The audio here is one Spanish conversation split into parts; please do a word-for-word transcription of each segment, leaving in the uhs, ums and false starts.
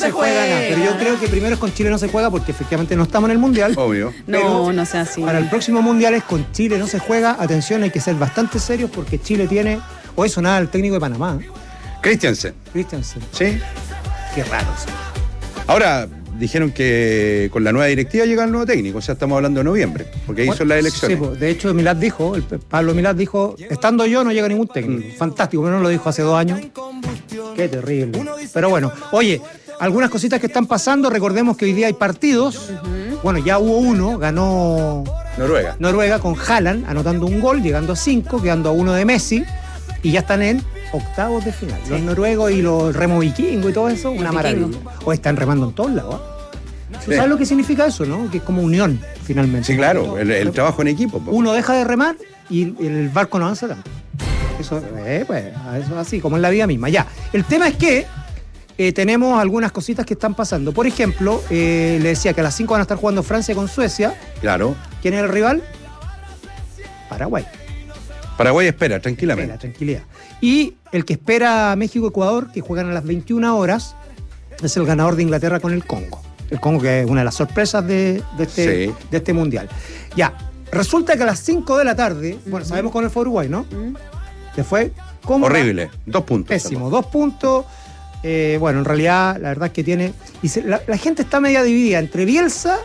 se juega nada. Pero yo creo que primero es con Chile no se juega porque efectivamente no estamos en el Mundial. Obvio. No, no sea así. Para el próximo Mundial es con Chile no se juega. Atención, hay que ser bastante serios porque Chile tiene... O eso nada, el técnico de Panamá. Christiansen. Christiansen. Sí. Qué raro eso. Ahora, dijeron que con la nueva directiva llega el nuevo técnico, o sea, estamos hablando de noviembre, porque ahí Bueno, son las elecciones. Sí, pues, de hecho, Milad dijo, el Pablo Milad dijo, estando yo no llega ningún técnico. Mm. Fantástico, pero no lo dijo hace dos años. Qué terrible. Pero bueno, oye, algunas cositas que están pasando, recordemos que hoy día hay partidos. Uh-huh. Bueno, ya hubo uno, ganó Noruega. Noruega con Haaland, anotando un gol, llegando a cinco, quedando a uno de Messi, y ya están en octavos de final. Sí. Los noruegos y los remo vikingos y todo eso, una maravilla. O están remando en todos lados. ¿Tú sí. sabes lo que significa eso, no? Que es como unión, finalmente. Sí, claro, el, el trabajo en equipo. Pues. Uno deja de remar y el barco no avanza tanto. Eso, eh, pues, eso es así, como en la vida misma. Ya, el tema es que eh, tenemos algunas cositas que están pasando. Por ejemplo, eh, le decía que a las cinco van a estar jugando Francia con Suecia. Claro. ¿Quién es el rival? Paraguay. Paraguay espera, tranquilamente. Espera, tranquilidad. Y el que espera a México-Ecuador, que juegan a las veintiuna horas, es el ganador de Inglaterra con el Congo. El Congo, que es una de las sorpresas de, de, este, sí. de este mundial. Ya, resulta que a las cinco de la tarde, bueno, sabemos con el fue Uruguay, ¿no? Que fue como horrible, dos puntos. Pésimo, dos puntos. Eh, bueno, en realidad, la verdad es que tiene... Y se, la, la gente está media dividida entre Bielsa,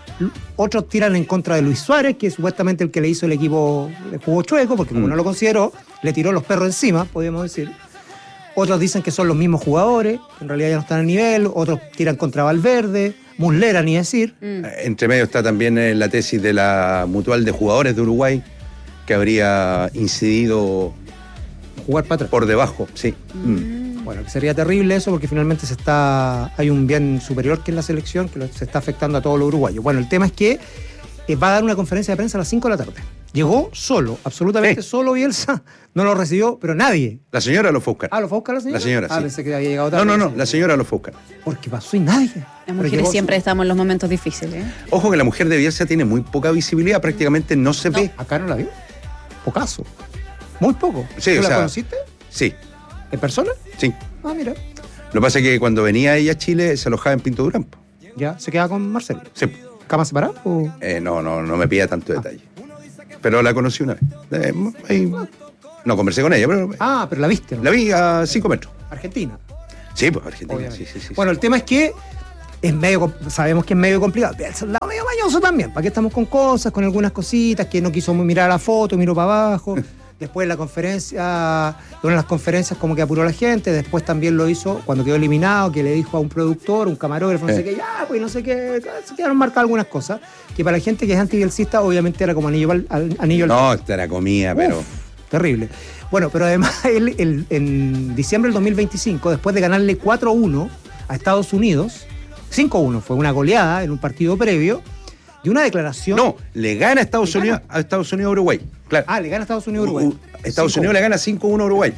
otros tiran en contra de Luis Suárez, que es supuestamente el que le hizo el equipo, le jugó chueco, porque como mm. no lo consideró, le tiró los perros encima, podríamos decir. Otros dicen que son los mismos jugadores, que en realidad ya no están a nivel, otros tiran contra Valverde, Muslera, ni decir. Mm. Entre medio está también la tesis de la Mutual de Jugadores de Uruguay, que habría incidido jugar para atrás. Por debajo, sí. Mm. Mm. Bueno, que sería terrible eso porque finalmente se está hay un bien superior que es la selección que se está afectando a todos los uruguayos. Bueno, el tema es que eh, va a dar una conferencia de prensa a las cinco de la tarde. Llegó solo, absolutamente sí. solo Bielsa, no lo recibió, pero nadie. La señora lo fue a buscar. Ah, ¿lo fue a buscar la señora? La señora, ah, sí. pensé que había llegado tarde. No, no, no, la señora lo fue a buscar. Porque pasó y nadie. Las mujeres siempre solo. Estamos en los momentos difíciles. ¿eh? Ojo que la mujer de Bielsa tiene muy poca visibilidad, prácticamente no se no, ve. Acá no la vio. Pocaso. Muy poco. Sí, ¿Tú o la sea, conociste? Sí. ¿En persona? Sí. Ah, mira. Lo que pasa es que cuando venía ella a Chile se alojaba en Pinto Durán. ¿Ya? ¿Se quedaba con Marcelo? Sí. ¿Cama separada? O... Eh, no, no, no me pida tanto ah. detalle. Pero la conocí una vez. Eh, ahí, no conversé con ella, pero... Ah, pero la viste, ¿no? La vi a cinco metros. ¿Argentina? Sí, pues Argentina. Sí, sí, sí, bueno, sí. El tema es que es medio, sabemos que es medio complicado. El soldado medio mañoso también. ¿Para qué estamos con cosas, con algunas cositas que no quiso mirar la foto, miró para abajo? Después la conferencia, una de las conferencias como que apuró a la gente, después también lo hizo cuando quedó eliminado, que le dijo a un productor, un camarógrafo, no eh. sé qué, ya, pues no sé qué, se quedaron marcadas algunas cosas, que para la gente que es antibielcista obviamente era como anillo al anillo al... No, esta era comida, Uf, pero... terrible. Bueno, pero además él, él, en diciembre del dos mil veinticinco, después de ganarle cuatro a uno a Estados Unidos, cinco a uno fue una goleada en un partido previo, y una declaración... No, le gana a Estados ¿Le Unidos gana? a Estados Unidos a Uruguay. Claro. Ah, le gana a Estados Unidos a Uruguay. Uh, Estados cinco. Unidos le gana cinco a uno a Uruguay.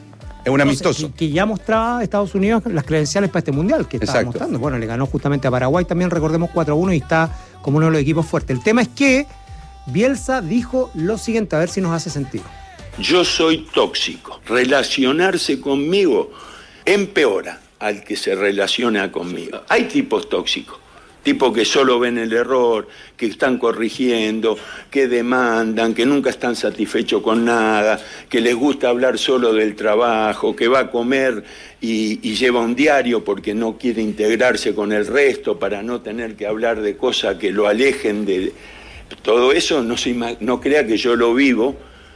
Es un amistoso. Entonces, que, que ya mostraba a Estados Unidos las credenciales para este mundial que estaba Exacto. mostrando. Bueno, le ganó justamente a Paraguay también, recordemos, cuatro a uno y está como uno de los equipos fuertes. El tema es que Bielsa dijo lo siguiente, a ver si nos hace sentido. Yo soy tóxico. Relacionarse conmigo empeora al que se relaciona conmigo. Hay tipos tóxicos. Tipos que solo ven el error, que están corrigiendo, que demandan, que nunca están satisfechos con nada, que les gusta hablar solo del trabajo, que va a comer y, y lleva un diario porque no quiere integrarse con el resto para no tener que hablar de cosas que lo alejen de... Todo eso no, se, no crea que yo lo vivo,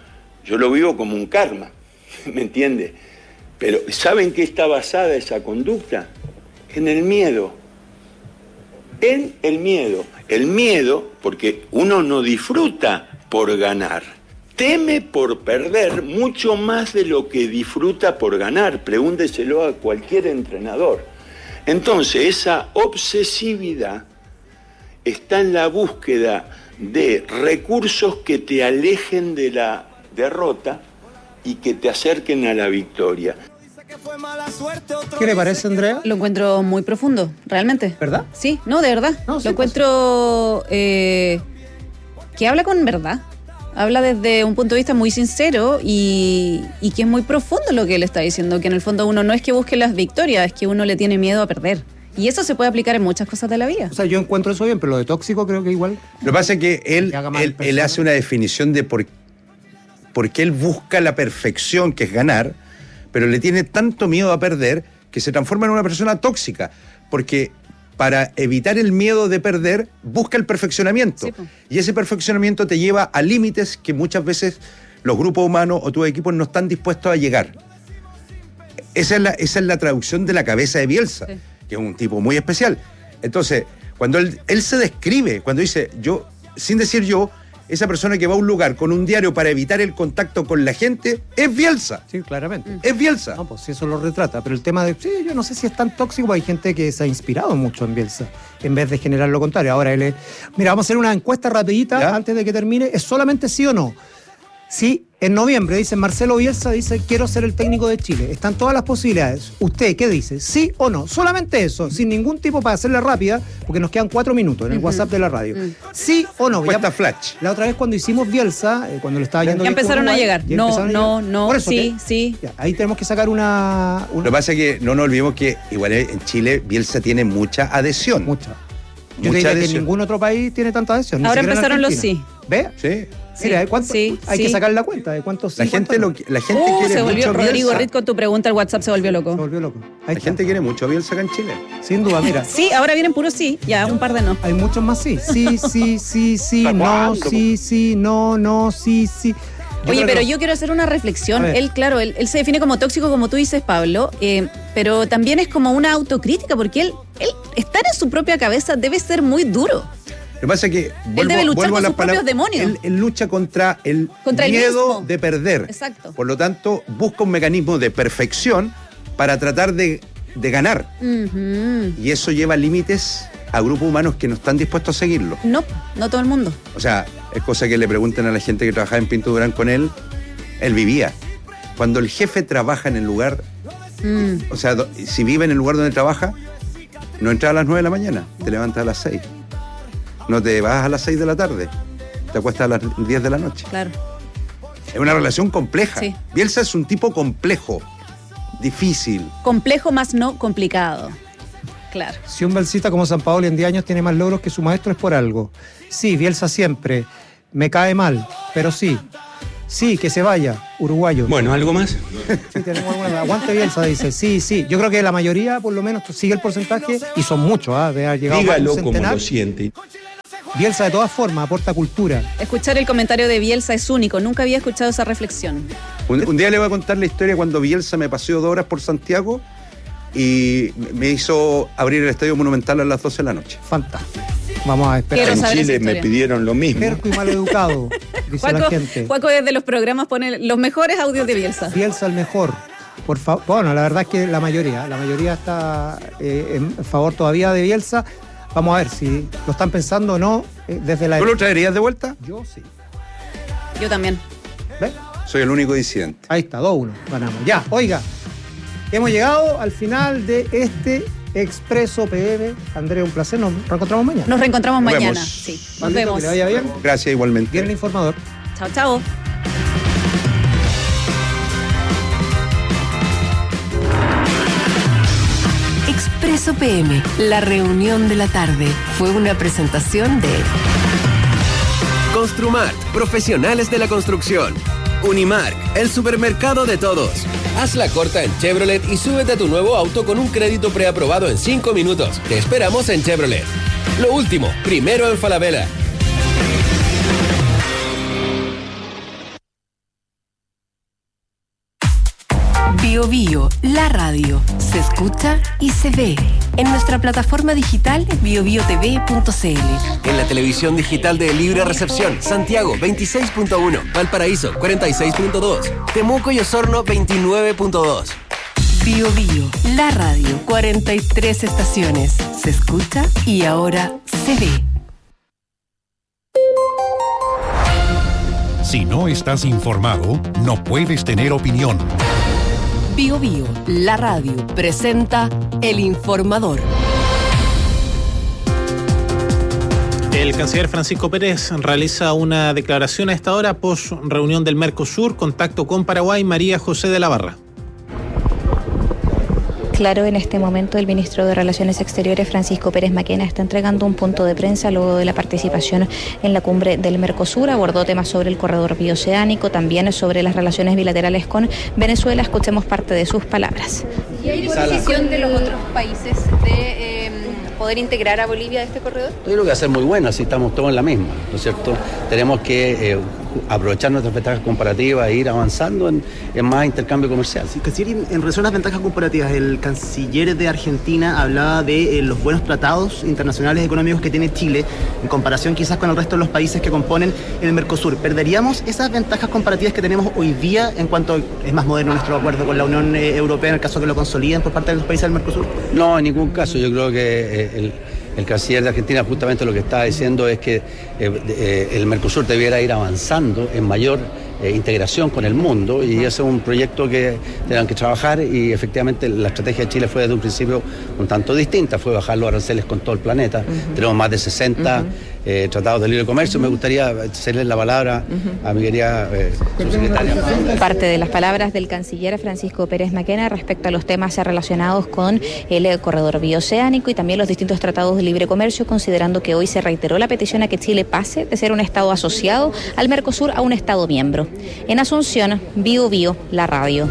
yo lo vivo como un karma, ¿me entiende? Pero ¿saben qué está basada esa conducta? En el miedo. En el miedo. El miedo, porque uno no disfruta por ganar. Teme por perder mucho más de lo que disfruta por ganar. Pregúnteselo a cualquier entrenador. Entonces, esa obsesividad está en la búsqueda de recursos que te alejen de la derrota y que te acerquen a la victoria. ¿Qué le parece, Andrea? Lo encuentro muy profundo, realmente. ¿Verdad? Sí, no, de verdad. No, sí, lo encuentro eh, que habla con verdad. Habla desde un punto de vista muy sincero y, y que es muy profundo lo que él está diciendo, que en el fondo uno no es que busque las victorias, es que uno le tiene miedo a perder. Y eso se puede aplicar en muchas cosas de la vida. O sea, yo encuentro eso bien, pero lo de tóxico creo que igual... Lo que pasa es que él, él, él hace una definición de por, por qué él busca la perfección, que es ganar, pero le tiene tanto miedo a perder que se transforma en una persona tóxica. Porque para evitar el miedo de perder, busca el perfeccionamiento. Sí, pues. Y ese perfeccionamiento te lleva a límites que muchas veces los grupos humanos o tus equipos no están dispuestos a llegar. Esa es la, esa es la traducción de la cabeza de Bielsa, sí. que es un tipo muy especial. Entonces, cuando él, él se describe, cuando dice, yo, sin decir yo, esa persona que va a un lugar con un diario para evitar el contacto con la gente, es Bielsa. Sí, claramente. Mm. Es Bielsa. No, pues eso lo retrata. Pero el tema de, sí, yo no sé si es tan tóxico, porque hay gente que se ha inspirado mucho en Bielsa, en vez de generar lo contrario. Ahora él es... Mira, vamos a hacer una encuesta rapidita, ¿ya?, antes de que termine. ¿Es solamente sí o no? Sí, en noviembre dice Marcelo Bielsa, dice, quiero ser el técnico de Chile. Están todas las posibilidades. ¿Usted qué dice? ¿Sí o no? Solamente eso, sin ningún tipo, para hacerla rápida, porque nos quedan cuatro minutos en el uh-huh. WhatsApp de la radio. Uh-huh. ¿Sí o no? Cuesta flash. La otra vez cuando hicimos Bielsa, eh, cuando le estaba yendo... Ya empezaron a llegar. No, a no, llegar. no, eso, sí, ¿qué? sí. Ya, ahí tenemos que sacar una, una... Lo que pasa es que no nos olvidemos que igual en Chile Bielsa tiene mucha adhesión. Mucha. Yo mucha diría adhesión. Que ningún otro país tiene tanta adhesión. Ahora empezaron los sí. ¿Ve? Sí. Mira, ¿cuánto? Sí, hay sí. que sacar la cuenta de cuántos la sí, gente lo, la gente uh, quiere se volvió mucho Rodrigo Bielsa. Rit con tu pregunta, el WhatsApp se volvió loco. Se volvió loco. La Ahí está. gente quiere mucho a Bielsa acá en Chile. Sin duda, mira. Sí, ahora vienen puros sí, ya un par de no. Hay muchos más sí. Sí, sí, sí, sí, no, sí, sí, no, no, sí, sí. Yo Oye, pero que... yo quiero hacer una reflexión. Él, claro, él, él se define como tóxico, como tú dices, Pablo, eh, pero también es como una autocrítica, porque él, él estar en su propia cabeza debe ser muy duro. Lo que pasa es que vuelvo, él debe luchar vuelvo con a sus propios demonios. Él, él lucha contra el contra miedo el de perder. Exacto. Por lo tanto, busca un mecanismo de perfección para tratar de, de ganar. Uh-huh. Y eso lleva límites a grupos humanos que no están dispuestos a seguirlo. No, no todo el mundo. O sea, es cosa que le pregunten a la gente que trabajaba en Pinto Durán con él. Él vivía. Cuando el jefe trabaja en el lugar, mm. o sea, si vive en el lugar donde trabaja, no entra a las nueve de la mañana, te levantas a las seis. No te vas a las seis de la tarde, te acuestas a las diez de la noche. Claro. Es una relación compleja. Sí. Bielsa es un tipo complejo, difícil. Complejo más no complicado. Claro. Si un Bielsita como San Paolo en diez años tiene más logros que su maestro es por algo. Sí, Bielsa siempre. Me cae mal, pero sí. Sí, que se vaya, uruguayo. Bueno, ¿algo más? Sí, tenemos alguna. Aguante Bielsa, dice. Sí, sí. Yo creo que la mayoría, por lo menos, sigue el porcentaje, y son muchos, ¿ah? De haber llegado Dígalo a un como lo siente. Bielsa, de todas formas, aporta cultura. Escuchar el comentario de Bielsa es único. Nunca había escuchado esa reflexión. Un, un día le voy a contar la historia cuando Bielsa me paseó dos horas por Santiago y me hizo abrir el Estadio Monumental a las doce de la noche. Fantástico. Vamos a esperar. En Chile me pidieron lo mismo. Terco y maleducado, dice Juaco, la gente. Juaco desde los programas pone los mejores audios de Bielsa. Bielsa el mejor. Por favor. Bueno, la verdad es que la mayoría, la mayoría está eh, en favor todavía de Bielsa. Vamos a ver si lo están pensando o no eh, desde la... ¿Tú lo traerías de vuelta? Yo sí. Yo también. ¿Ves? Soy el único disidente. Ahí está, dos uno, ganamos. Ya, oiga, hemos llegado al final de este Expreso P M. Andrea, un placer, nos reencontramos mañana. Nos reencontramos Nos mañana. vemos. Sí, nos Maldito, vemos. Que le vaya bien. Gracias igualmente. Bien el informador. Chao, chao. Expreso P M, la reunión de la tarde, fue una presentación de Construmart, profesionales de la construcción. Unimark, el supermercado de todos. Haz la corta en Chevrolet y súbete a tu nuevo auto con un crédito preaprobado en cinco minutos. Te esperamos en Chevrolet. Lo último, primero en Falabella. Bio Bio, la radio, se escucha y se ve en nuestra plataforma digital bio bio t v punto c l. En la televisión digital de Libre Recepción, Santiago veintiséis punto uno, Valparaíso cuarenta y seis punto dos, Temuco y Osorno veintinueve punto dos. Bio Bio, la radio, cuarenta y tres estaciones, se escucha y ahora se ve. Si no estás informado, no puedes tener opinión. Bio Bio, la radio, presenta El Informador. El canciller Francisco Pérez realiza una declaración a esta hora post reunión del Mercosur, contacto con Paraguay. María José de la Barra. claro, en este momento el ministro de Relaciones Exteriores, Francisco Pérez Maquena, está entregando un punto de prensa luego de la participación en la cumbre del Mercosur. Abordó temas sobre el corredor bioceánico, también sobre las relaciones bilaterales con Venezuela. Escuchemos parte de sus palabras. ¿Y hay posición de los otros países de eh, poder integrar a Bolivia a este corredor? Yo creo que va a ser muy bueno, así estamos todos en la misma, ¿no es cierto? Tenemos que eh, aprovechar nuestras ventajas comparativas e ir avanzando en, en más intercambio comercial. Sí, canciller, en relación a las ventajas comparativas, el canciller de Argentina hablaba de eh, los buenos tratados internacionales económicos que tiene Chile en comparación quizás con el resto de los países que componen el Mercosur. ¿Perderíamos esas ventajas comparativas que tenemos hoy día en cuanto es más moderno nuestro acuerdo con la Unión eh, Europea en el caso que lo consoliden por parte de los países del Mercosur? No, en ningún caso. Yo creo que eh, el, el canciller de Argentina justamente lo que está diciendo es que eh, eh, el Mercosur debiera ir avanzando en mayor eh, integración con el mundo, y ese es un proyecto que tendrán que trabajar, y efectivamente la estrategia de Chile fue desde un principio un tanto distinta, fue bajar los aranceles con todo el planeta. Uh-huh. Tenemos más de sesenta uh-huh. eh, tratados de libre comercio. Uh-huh. Me gustaría cederle la palabra uh-huh. a mi querida eh, subsecretaria. Parte de las palabras del canciller Francisco Pérez Maquena respecto a los temas relacionados con el corredor bioceánico y también los distintos tratados de libre comercio, considerando que hoy se reiteró la petición a que Chile pase de ser un estado asociado al Mercosur a un estado miembro. En Asunción, Bio Bio, la radio.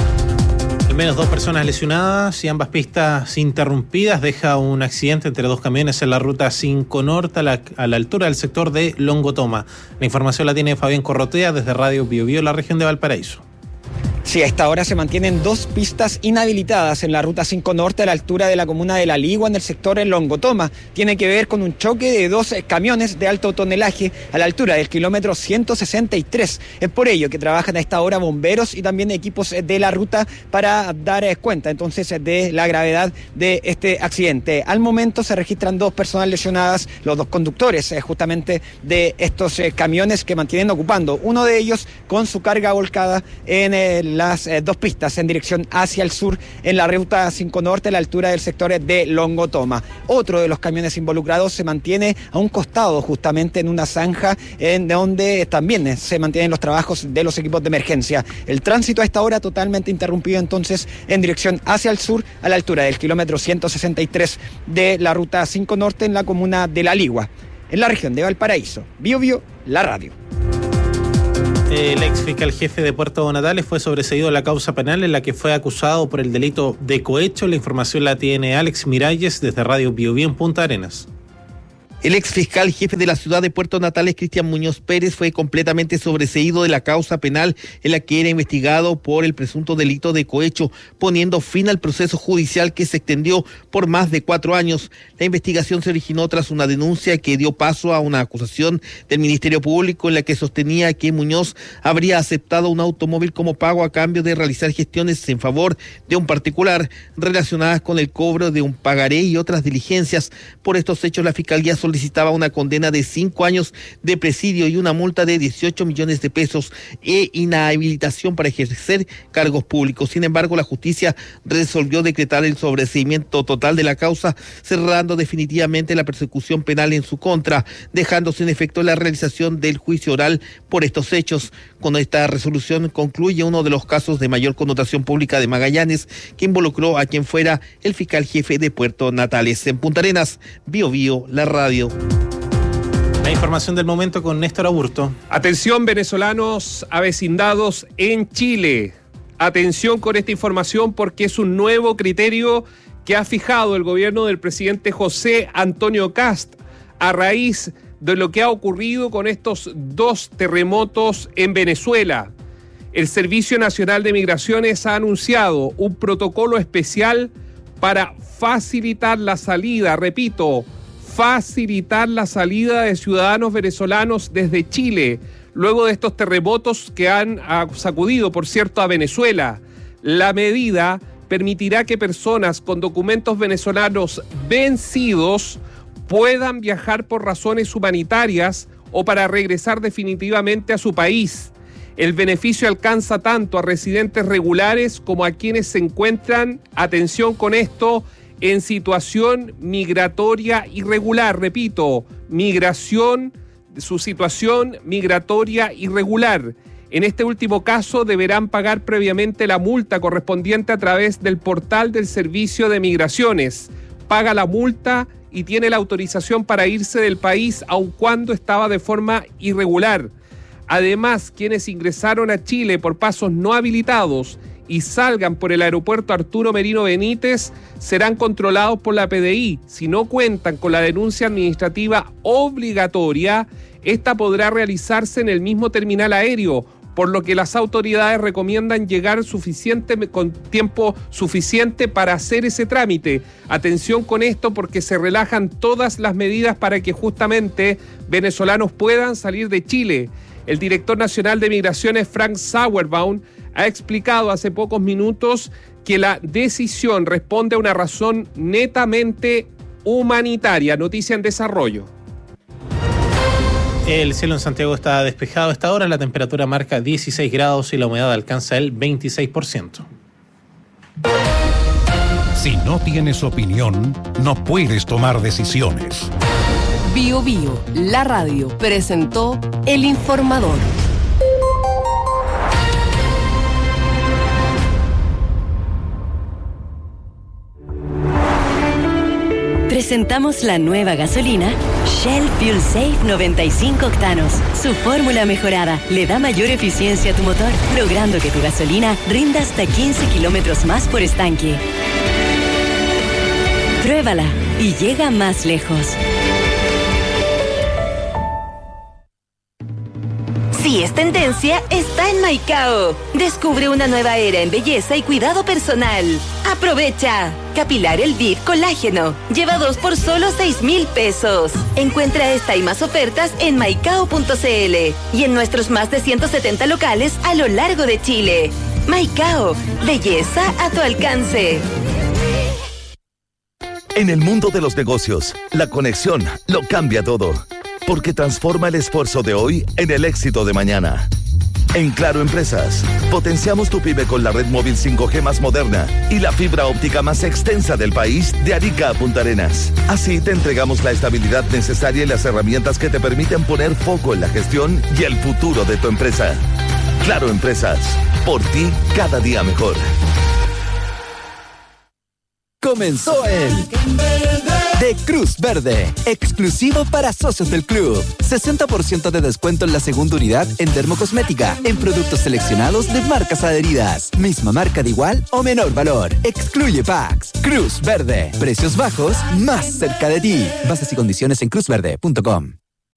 Al menos dos personas lesionadas y ambas pistas interrumpidas deja un accidente entre dos camiones en la ruta cinco Norte a la, a la altura del sector de Longotoma. La información la tiene Fabián Corrotea desde Radio Bio Bio, la región de Valparaíso. Sí, a esta hora se mantienen dos pistas inhabilitadas en la ruta cinco Norte a la altura de la comuna de La Ligua, en el sector de Longotoma. Tiene que ver con un choque de dos camiones de alto tonelaje a la altura del kilómetro ciento sesenta y tres. Es por ello que trabajan a esta hora bomberos y también equipos de la ruta para dar cuenta entonces de la gravedad de este accidente. Al momento se registran dos personas lesionadas, los dos conductores justamente de estos camiones que mantienen ocupando, uno de ellos con su carga volcada en el las eh, dos pistas en dirección hacia el sur en la ruta cinco Norte a la altura del sector de Longotoma. Otro de los camiones involucrados se mantiene a un costado, justamente en una zanja en donde también se mantienen los trabajos de los equipos de emergencia. El tránsito a esta hora totalmente interrumpido entonces en dirección hacia el sur a la altura del kilómetro ciento sesenta y tres de la ruta cinco Norte en la comuna de La Ligua, en la región de Valparaíso. Bio Bio, la radio. El ex fiscal jefe de Puerto Natales fue sobreseído en la causa penal en la que fue acusado por el delito de cohecho. La información la tiene Alex Miralles desde Radio Bio Bio en Punta Arenas. El ex fiscal jefe de la ciudad de Puerto Natales, Cristian Muñoz Pérez, fue completamente sobreseído de la causa penal en la que era investigado por el presunto delito de cohecho, poniendo fin al proceso judicial que se extendió por más de cuatro años. La investigación se originó tras una denuncia que dio paso a una acusación del Ministerio Público en la que sostenía que Muñoz habría aceptado un automóvil como pago a cambio de realizar gestiones en favor de un particular relacionadas con el cobro de un pagaré y otras diligencias. Por estos hechos, la Fiscalía solicitó solicitaba una condena de cinco años de presidio y una multa de dieciocho millones de pesos e inhabilitación para ejercer cargos públicos. Sin embargo, la justicia resolvió decretar el sobreseimiento total de la causa, cerrando definitivamente la persecución penal en su contra, dejando sin efecto la realización del juicio oral por estos hechos. Con esta resolución concluye uno de los casos de mayor connotación pública de Magallanes, que involucró a quien fuera el fiscal jefe de Puerto Natales. En Punta Arenas, Bio Bio, la radio. La información del momento con Néstor Aburto. Atención, venezolanos avecindados en Chile. Atención con esta información porque es un nuevo criterio que ha fijado el gobierno del presidente José Antonio Kast a raíz de lo que ha ocurrido con estos dos terremotos en Venezuela. El Servicio Nacional de Migraciones ha anunciado un protocolo especial para facilitar la salida, repito, facilitar la salida de ciudadanos venezolanos desde Chile, luego de estos terremotos que han sacudido, por cierto, a Venezuela. La medida permitirá que personas con documentos venezolanos vencidos puedan viajar por razones humanitarias o para regresar definitivamente a su país. El beneficio alcanza tanto a residentes regulares como a quienes se encuentran, atención con esto, en situación migratoria irregular. Repito, migración, su situación migratoria irregular. En este último caso, deberán pagar previamente la multa correspondiente a través del portal del Servicio de Migraciones. Paga la multa y tiene la autorización para irse del país, aun cuando estaba de forma irregular. Además, quienes ingresaron a Chile por pasos no habilitados y salgan por el aeropuerto Arturo Merino Benítez serán controlados por la P D I. Si no cuentan con la denuncia administrativa obligatoria, esta podrá realizarse en el mismo terminal aéreo, por lo que las autoridades recomiendan llegar suficiente, con tiempo suficiente para hacer ese trámite. Atención con esto, porque se relajan todas las medidas para que justamente venezolanos puedan salir de Chile. El director nacional de Migraciones, Frank Sauerbaum, ha explicado hace pocos minutos que la decisión responde a una razón netamente humanitaria. Noticia en desarrollo. El cielo en Santiago está despejado a esta hora, la temperatura marca dieciséis grados y la humedad alcanza el veintiséis por ciento. Si no tienes opinión, no puedes tomar decisiones. Bio Bio, la radio, presentó El Informador. Presentamos la nueva gasolina Shell Fuel Safe noventa y cinco octanos. Su fórmula mejorada le da mayor eficiencia a tu motor, logrando que tu gasolina rinda hasta quince kilómetros más por estanque. Pruébala y llega más lejos. Si es tendencia, está en Maicao. Descubre una nueva era en belleza y cuidado personal. ¡Aprovecha! Capilar Elvive Colágeno. Lleva dos por solo seis mil pesos. Encuentra esta y más ofertas en maicao punto c l y en nuestros más de ciento setenta locales a lo largo de Chile. Maicao, belleza a tu alcance. En el mundo de los negocios, la conexión lo cambia todo, porque transforma el esfuerzo de hoy en el éxito de mañana. En Claro Empresas, potenciamos tu pyme con la red móvil cinco G más moderna y la fibra óptica más extensa del país, de Arica a Punta Arenas. Así te entregamos la estabilidad necesaria y las herramientas que te permiten poner foco en la gestión y el futuro de tu empresa. Claro Empresas, por ti cada día mejor. Comenzó el de Cruz Verde, exclusivo para socios del club. sesenta por ciento de descuento en la segunda unidad en dermocosmética, en productos seleccionados de marcas adheridas. Misma marca de igual o menor valor. Excluye packs. Cruz Verde, precios bajos más cerca de ti. Bases y condiciones en cruz verde punto com.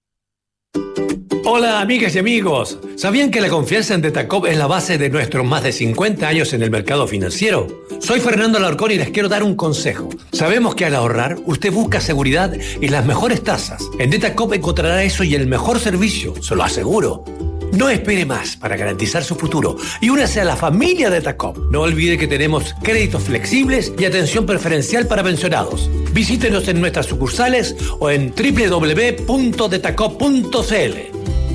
Hola amigas y amigos, ¿sabían que la confianza en Detacop es la base de nuestros más de cincuenta años en el mercado financiero? Soy Fernando Alarcón y les quiero dar un consejo. Sabemos que al ahorrar, usted busca seguridad y las mejores tasas. En Detacop encontrará eso y el mejor servicio, se lo aseguro. No espere más para garantizar su futuro y únase a la familia Detacop. No olvide que tenemos créditos flexibles y atención preferencial para pensionados. Visítenos en nuestras sucursales o en doble u doble u doble u punto detacop punto c l.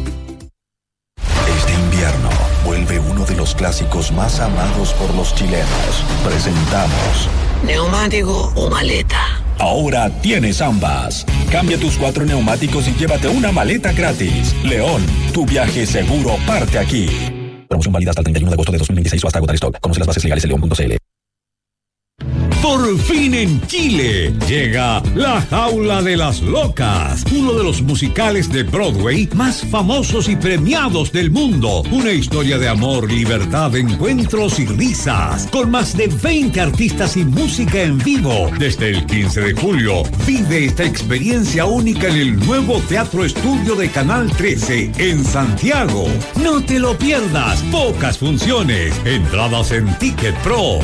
Vuelve uno de los clásicos más amados por los chilenos. Presentamos ¿neumático o maleta? Ahora tienes ambas. Cambia tus cuatro neumáticos y llévate una maleta gratis. León, tu viaje seguro parte aquí. Promoción válida hasta el treinta y uno de agosto de dos mil veintiséis o hasta agotar stock. Conoce las bases legales en león punto c l. Por fin en Chile llega La Jaula de las Locas, uno de los musicales de Broadway más famosos y premiados del mundo. Una historia de amor, libertad, encuentros y risas, con más de veinte artistas y música en vivo. Desde el quince de julio, vive esta experiencia única en el nuevo Teatro Estudio de Canal trece en Santiago. No te lo pierdas, pocas funciones, entradas en Ticket Pro.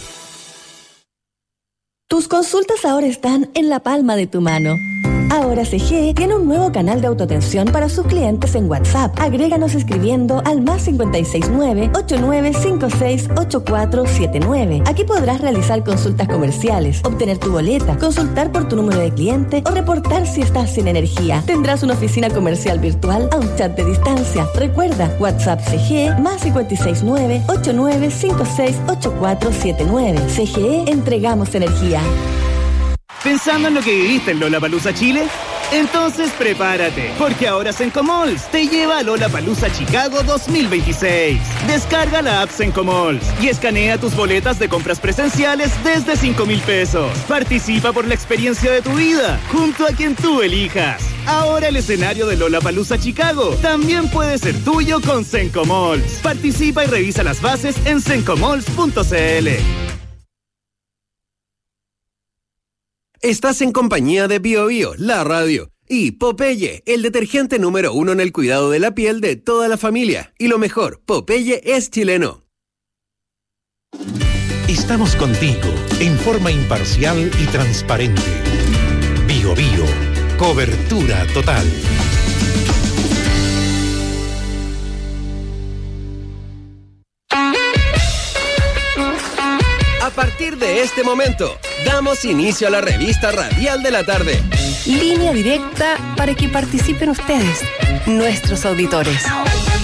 Tus consultas ahora están en la palma de tu mano. Ahora C G E tiene un nuevo canal de autoatención para sus clientes en WhatsApp. Agréganos escribiendo al más cinco seis nueve, ocho nueve cinco seis, ocho cuatro siete nueve. Aquí podrás realizar consultas comerciales, obtener tu boleta, consultar por tu número de cliente o reportar si estás sin energía. Tendrás una oficina comercial virtual a un chat de distancia. Recuerda, WhatsApp C G E más cinco seis nueve, ocho nueve cinco seis, ocho cuatro siete nueve. C G E, entregamos energía. ¿Pensando en lo que viviste en Lollapalooza Chile? Entonces prepárate, porque ahora Sencomalls te lleva a Lollapalooza Chicago dos mil veintiséis. Descarga la app Sencomalls y escanea tus boletas de compras presenciales desde cinco mil pesos. Participa por la experiencia de tu vida, junto a quien tú elijas. Ahora el escenario de Lollapalooza Chicago también puede ser tuyo con Sencomalls. Participa y revisa las bases en sencomalls punto c l. Estás en compañía de Bio Bio, la radio, y Popeye, el detergente número uno en el cuidado de la piel de toda la familia. Y lo mejor, Popeye es chileno. Estamos contigo en forma imparcial y transparente. Bio Bio, cobertura total. A partir de este momento, damos inicio a la revista radial de la tarde. Línea directa para que participen ustedes, nuestros auditores.